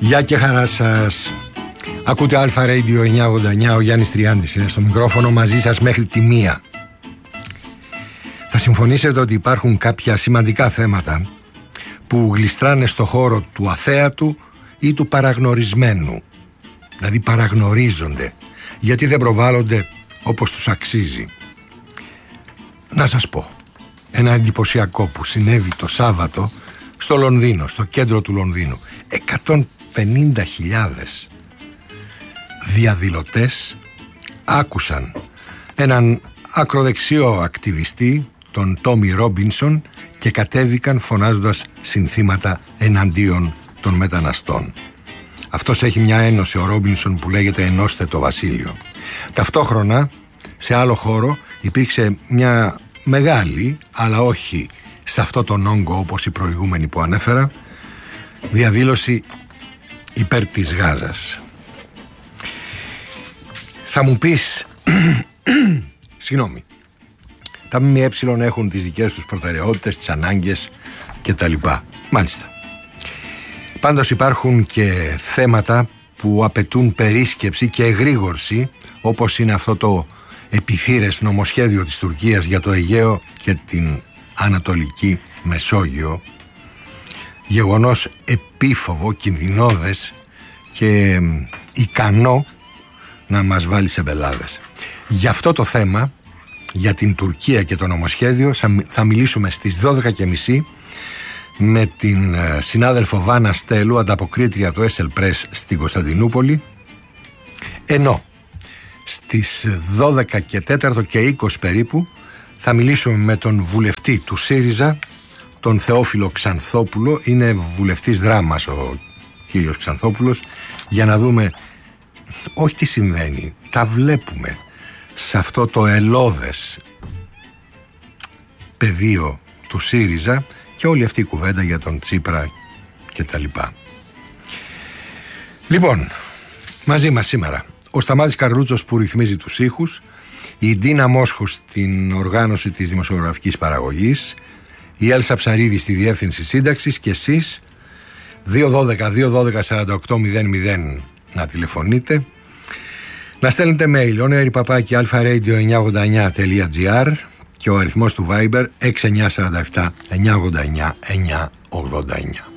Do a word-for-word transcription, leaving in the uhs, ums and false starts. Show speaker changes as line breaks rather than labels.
Γεια και χαρά σας. Ακούτε Αλφα Radio εννιακόσια ογδόντα εννιά. Ο Γιάννης Τριάντης είναι στο μικρόφωνο μαζί σας μέχρι τη μία. Θα συμφωνήσετε ότι υπάρχουν κάποια σημαντικά θέματα που γλιστράνε στο χώρο του αθέατου ή του παραγνωρισμένου. Δηλαδή παραγνωρίζονται, γιατί δεν προβάλλονται όπως τους αξίζει. Να σας πω ένα εντυπωσιακό που συνέβη το Σάββατο στο Λονδίνο, στο κέντρο του Λονδίνου. εκατόν πενήντα χιλιάδες διαδηλωτές άκουσαν έναν ακροδεξιό ακτιβιστή, τον Τόμι Ρόμπινσον, και κατέβηκαν φωνάζοντας συνθήματα εναντίον των μεταναστών. Αυτός έχει μια ένωση, ο Ρόμπινσον, που λέγεται «Ενώστε το Βασίλειο». Ταυτόχρονα, σε άλλο χώρο, υπήρξε μια μεγάλη, αλλά όχι σε αυτό τον όγκο όπως η προηγούμενη που ανέφερα, διαδήλωση υπέρ της Γάζας. Θα μου πεις, συγγνώμη, τα ΜΜΕ έχουν τις δικές τους προτεραιότητες, τις ανάγκες κτλ. Μάλιστα. Πάντως υπάρχουν και θέματα που απαιτούν περίσκεψη και εγρήγορση, όπως είναι αυτό το επιθύρες νομοσχέδιο της Τουρκίας για το Αιγαίο και την Ανατολική Μεσόγειο. Γεγονός επίφοβο, κινδυνώδες και ικανό να μας βάλει σε μπελάδες. Για αυτό το θέμα, για την Τουρκία και το νομοσχέδιο, θα μιλήσουμε στις δώδεκα και μισή με την συνάδελφο Βάνα Στέλου, ανταποκρίτρια του Έσελ Πρες στην Κωνσταντινούπολη, ενώ στις δώδεκα και τέσσερα και είκοσι περίπου θα μιλήσουμε με τον βουλευτή του ΣΥΡΙΖΑ, τον Θεόφιλο Ξανθόπουλο. Είναι βουλευτής Δράμας ο κύριος Ξανθόπουλος, για να δούμε όχι τι συμβαίνει, τα βλέπουμε σε αυτό το ελώδες πεδίο του ΣΥΡΙΖΑ και όλη αυτή η κουβέντα για τον Τσίπρα και τα λοιπά. Λοιπόν, μαζί μας σήμερα ο Σταμάτης Καρλούτσος που ρυθμίζει τους ήχους, η Ντίνα Μόσχου στην οργάνωση της δημοσιογραφικής παραγωγής, η Έλσα Ψαρίδη στη διεύθυνση σύνταξης και εσείς δύο δώδεκα δύο δώδεκα σαράντα οκτώ μηδέν μηδέν να τηλεφωνείτε, να στέλνετε mail ονέρι παπάκι αλφα-radio εννιακόσια ογδόντα εννιά τελεία τζι άρ και ο αριθμός του Viber έξι εννιά τέσσερα επτά εννιακόσια ογδόντα εννιά εννιακόσια ογδόντα εννιά.